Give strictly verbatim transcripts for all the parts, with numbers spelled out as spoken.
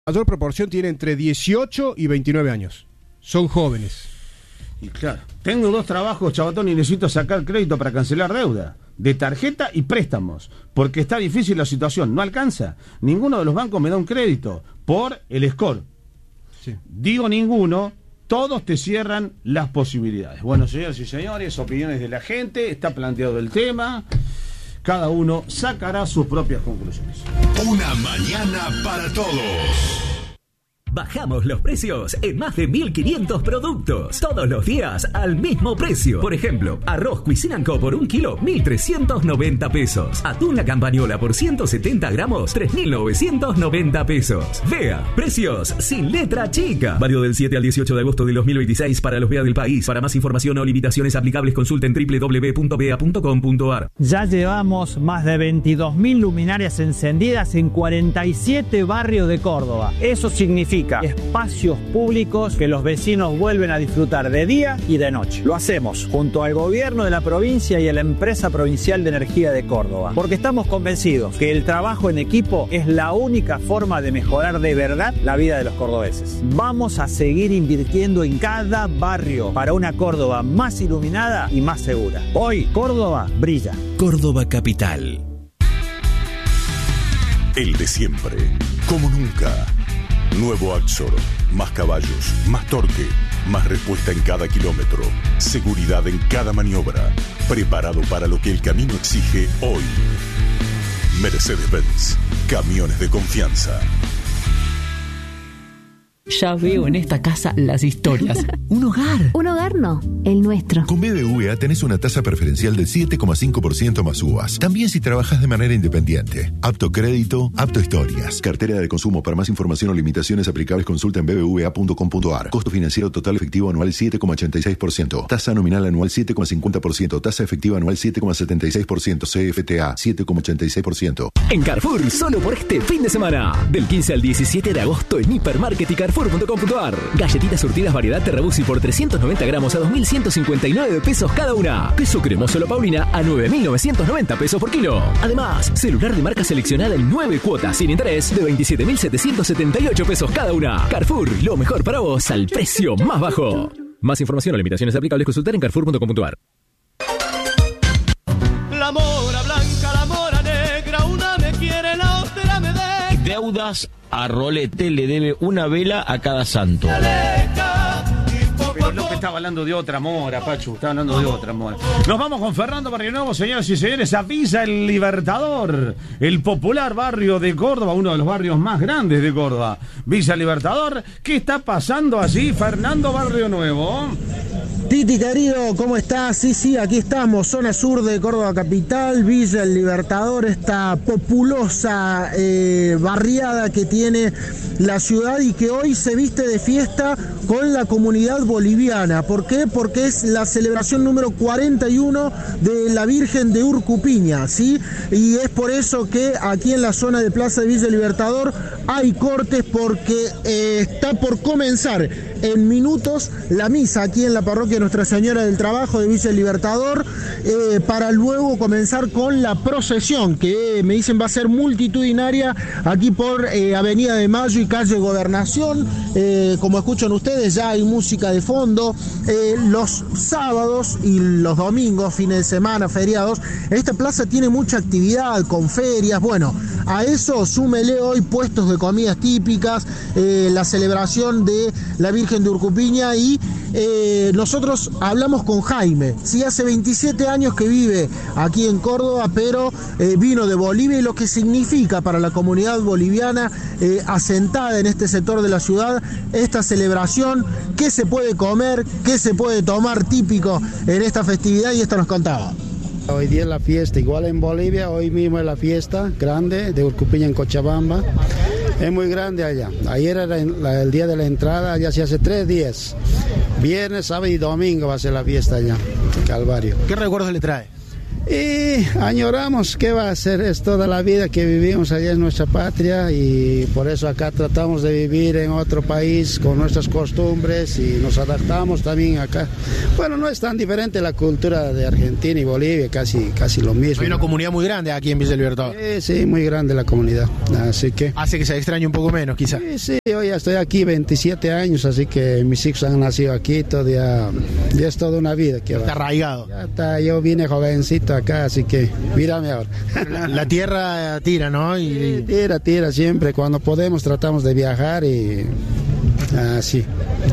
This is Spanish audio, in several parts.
mayor proporción tiene entre dieciocho y veintinueve años. Son jóvenes. Y claro, tengo dos trabajos, Chabatón, y necesito sacar crédito para cancelar deuda, de tarjeta y préstamos, porque está difícil la situación, no alcanza. Ninguno de los bancos me da un crédito por el score. Sí. Digo ninguno, todos te cierran las posibilidades. Bueno, señoras y señores, opiniones de la gente, está planteado el tema, cada uno sacará sus propias conclusiones. Una mañana para todos. Bajamos los precios en más de mil quinientos productos. Todos los días al mismo precio. Por ejemplo, arroz Cuisine Co por un kilo, mil trescientos noventa pesos. Atún La Campañola por ciento setenta gramos, tres mil novecientos noventa pesos. Vea, precios sin letra chica. Válido del siete al dieciocho de agosto de dos mil veintiséis para los Vea del país. Para más información o limitaciones aplicables, consulten doble u doble u doble u punto vea punto com punto a r. Ya llevamos más de veintidós mil luminarias encendidas en cuarenta y siete barrios de Córdoba. Eso significa espacios públicos que los vecinos vuelven a disfrutar de día y de noche. Lo hacemos junto al gobierno de la provincia y a la empresa provincial de energía de Córdoba, porque estamos convencidos que el trabajo en equipo es la única forma de mejorar de verdad la vida de los cordobeses. Vamos a seguir invirtiendo en cada barrio para una Córdoba más iluminada y más segura. Hoy Córdoba brilla. Córdoba Capital. El de siempre, como nunca. Nuevo Axor, más caballos, más torque, más respuesta en cada kilómetro, seguridad en cada maniobra, preparado para lo que el camino exige hoy. Mercedes-Benz, camiones de confianza. Ya veo en esta casa las historias. Un hogar. Un hogar no, el nuestro. Con B B V A tenés una tasa preferencial del siete coma cinco por ciento más U V A S. También si trabajas de manera independiente. Apto crédito, apto historias. Cartera de consumo. Para más información o limitaciones aplicables, consulta en b b v a punto com punto a r. Costo financiero total efectivo anual siete coma ochenta y seis por ciento. Tasa nominal anual siete coma cincuenta por ciento. Tasa efectiva anual siete coma setenta y seis por ciento. C F T A siete coma ochenta y seis por ciento. En Carrefour, solo por este fin de semana. Del quince al diecisiete de agosto en Hipermarket y Carrefour punto com punto a r. Galletitas surtidas variedad Terrabusi por trescientos noventa gramos a dos mil ciento cincuenta y nueve pesos cada una. Queso cremoso La Paulina a nueve mil novecientos noventa pesos por kilo. Además, celular de marca seleccionada en nueve cuotas sin interés de veintisiete mil setecientos setenta y ocho pesos cada una. Carrefour, lo mejor para vos al precio más bajo. Más información o limitaciones aplicables, consultar en carrefour punto com punto a r. La mora blanca, la mora negra, una me quiere, la otra me deja. Deudas a Rolete le debe una vela a cada santo. Pero López estaba hablando de otra mora, Pachu, estaba hablando de otra mora. Nos vamos con Fernando Barrionuevo, señoras y señores, a Villa El Libertador, el popular barrio de Córdoba, uno de los barrios más grandes de Córdoba. Villa Libertador, ¿qué está pasando allí, Fernando Barrionuevo? Titi querido, ¿cómo estás? Sí, sí, aquí estamos, zona sur de Córdoba capital, Villa El Libertador, esta populosa eh, barriada que tiene la ciudad y que hoy se viste de fiesta con la comunidad boliviana. ¿Por qué? Porque es la celebración número cuarenta y uno de la Virgen de Urcupiña, ¿sí? Y es por eso que aquí en la zona de Plaza de Villa El Libertador hay cortes porque eh, está por comenzar en minutos la misa aquí en la parroquia Nuestra Señora del Trabajo de Villa El Libertador, eh, para luego comenzar con la procesión que eh, me dicen va a ser multitudinaria aquí por eh, Avenida de Mayo y calle Gobernación. Eh, como escuchan ustedes, ya hay música de fondo. Eh, los sábados y los domingos, fines de semana, feriados, esta plaza tiene mucha actividad con ferias. Bueno, a eso súmele hoy puestos de comidas típicas, eh, la celebración de la Virgen de Urcupiña y eh, nosotros hablamos con Jaime, sí, hace veintisiete años que vive aquí en Córdoba, pero eh, vino de Bolivia y lo que significa para la comunidad boliviana eh, asentada en este sector de la ciudad esta celebración, qué se puede comer, qué se puede tomar típico en esta festividad, y esto nos contaba. Hoy día es la fiesta, igual en Bolivia, hoy mismo es la fiesta grande de Urcupiña en Cochabamba. Es muy grande allá. Ayer era el día de la entrada, ya se hace tres días. Viernes, sábado y domingo va a ser la fiesta allá, Calvario. ¿Qué recuerdos le trae? Y añoramos, ¿qué va a hacer? Es toda la vida que vivimos allá en nuestra patria y por eso acá tratamos de vivir en otro país con nuestras costumbres y nos adaptamos también acá. Bueno, no es tan diferente la cultura de Argentina y Bolivia, casi, casi lo mismo. Hay una comunidad muy grande aquí en Villa Libertador. Sí, sí, muy grande la comunidad, así que... Hace que se extrañe un poco menos, quizás. Sí, sí, yo ya estoy aquí veintisiete años, así que mis hijos han nacido aquí, todavía, ya es toda una vida. Que está va. arraigado. Ya está, yo vine jovencito acá, así que mírame ahora. La, la tierra tira, ¿no? Y... Sí, tira, tira siempre. Cuando podemos tratamos de viajar y así.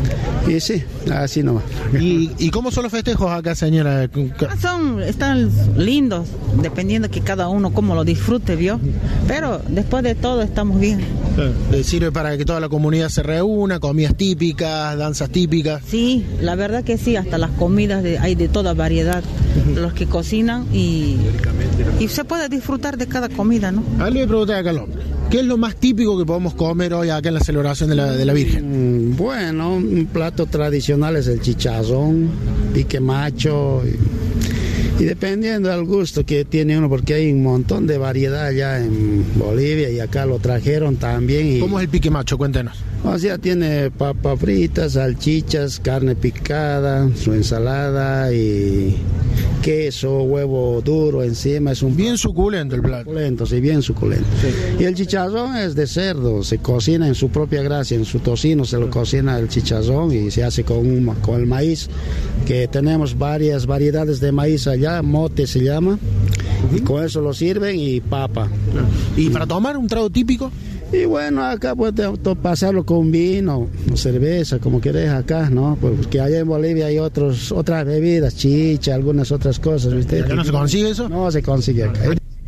Y sí, así nomás. ¿Y, ¿Y cómo son los festejos acá, señora? Son, están lindos, dependiendo que cada uno cómo lo disfrute, ¿vio? Pero después de todo estamos bien. Eh, ¿Sirve para que toda la comunidad se reúna, comidas típicas, danzas típicas? Sí, la verdad que sí, hasta las comidas de, hay de toda variedad, los que cocinan y, y se puede disfrutar de cada comida, ¿no? A ver, le voy a preguntar acá al hombre. ¿Qué es lo más típico que podemos comer hoy acá en la celebración de la, de la Virgen? Mm, bueno, un plato tradicional es el chicharrón, pique macho y, y dependiendo del gusto que tiene uno, porque hay un montón de variedad allá en Bolivia y acá lo trajeron también. Y, ¿cómo es el pique macho? Cuéntenos. O sea, tiene papa frita, salchichas, carne picada, su ensalada y queso, huevo duro encima. Es un bien suculento el plato. Suculento, sí, bien suculento. Sí. Y el chicharrón es de cerdo, se cocina en su propia gracia, en su tocino se lo cocina el chicharrón y se hace con, un, con el maíz, que tenemos varias variedades de maíz allá, mote se llama, uh-huh. Y con eso lo sirven y papa. ¿Y para tomar un trago típico? Y bueno, acá puedes pasarlo con vino, o cerveza, como querés acá, ¿no? Porque allá en Bolivia hay otros, otras bebidas, chicha, algunas otras cosas, ¿viste? ¿Ya no se consigue eso? No se consigue acá.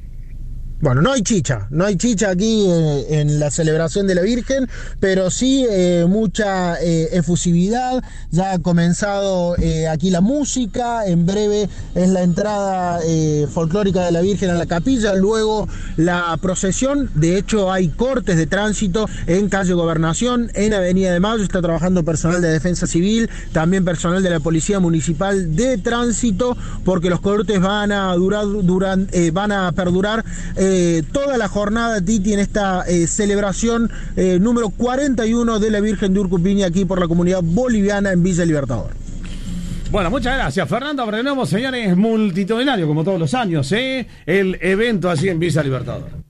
Bueno, no hay chicha, no hay chicha aquí eh, en la celebración de la Virgen, pero sí eh, mucha eh, efusividad. Ya ha comenzado eh, aquí la música, en breve es la entrada eh, folclórica de la Virgen a la capilla, luego la procesión. De hecho hay cortes de tránsito en calle Gobernación, en Avenida de Mayo, está trabajando personal de Defensa Civil, también personal de la Policía Municipal de Tránsito, porque los cortes van a durar, duran, eh, van a perdurar eh, Eh, toda la jornada, Titi, en esta eh, celebración eh, número cuarenta y uno de la Virgen de Urcupiña aquí por la comunidad boliviana en Villa Libertador. Bueno, muchas gracias, Fernando Brenomo, señores, multitudinario como todos los años, ¿eh? El evento así en Villa Libertador.